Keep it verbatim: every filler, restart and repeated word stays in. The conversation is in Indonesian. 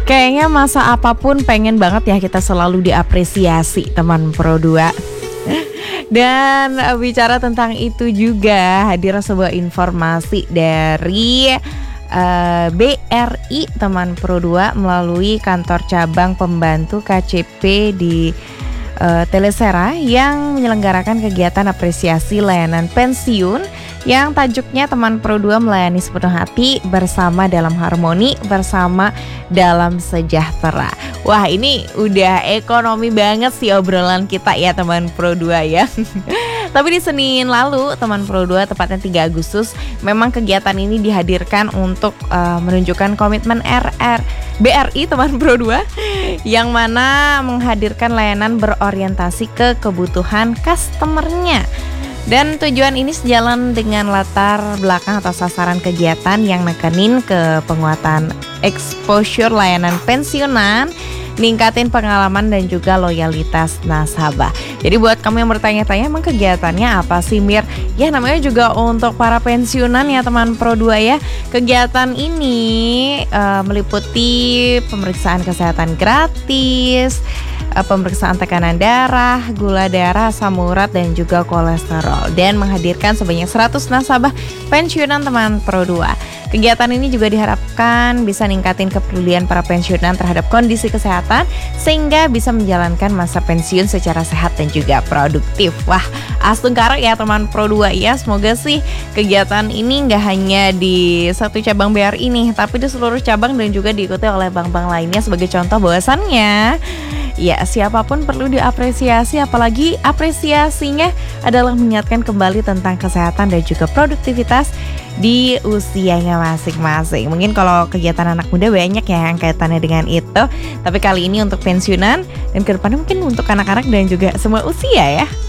Kayaknya masa apapun pengen banget ya kita selalu diapresiasi teman Pro dua. Dan uh, bicara tentang itu juga hadir sebuah informasi dari uh, B R I teman Pro dua melalui kantor cabang pembantu K C P di uh, Telesera yang menyelenggarakan kegiatan apresiasi layanan pensiun yang tajuknya teman Pro dua melayani sepenuh hati, bersama dalam harmoni, bersama dalam sejahtera. Wah, ini udah ekonomi banget sih obrolan kita ya teman Pro dua ya. Tapi di Senin lalu teman Pro dua, tepatnya tiga Agustus, memang kegiatan ini dihadirkan untuk uh, menunjukkan komitmen R R B R I teman Pro dua yang mana menghadirkan layanan berorientasi ke kebutuhan customernya. Dan tujuan ini sejalan dengan latar belakang atau sasaran kegiatan yang nekenin ke penguatan exposure layanan pensiunan, ningkatin pengalaman dan juga loyalitas nasabah. Jadi buat kamu yang bertanya-tanya emang kegiatannya apa sih Mir? Ya namanya juga untuk para pensiunan ya teman Pro dua ya. Kegiatan ini uh, meliputi pemeriksaan kesehatan gratis, uh, pemeriksaan tekanan darah, gula darah, asam urat dan juga kolesterol, dan menghadirkan sebanyak seratus nasabah pensiunan teman Pro dua. Kegiatan ini juga diharapkan bisa ningkatin kepedulian para pensiunan terhadap kondisi kesehatan sehingga bisa menjalankan masa pensiun secara sehat dan juga produktif. Wah, astungkara ya teman Pro dua ya. Semoga sih kegiatan ini nggak hanya di satu cabang B R I nih, tapi di seluruh cabang dan juga diikuti oleh bank-bank lainnya sebagai contoh bahwasannya ya siapapun perlu diapresiasi, apalagi apresiasinya adalah mengingatkan kembali tentang kesehatan dan juga produktivitas di usianya masing-masing. Mungkin kalau kegiatan anak muda banyak ya yang kaitannya dengan itu, tapi kali ini untuk pensiunan dan kedepannya mungkin untuk anak-anak dan juga semua usia ya.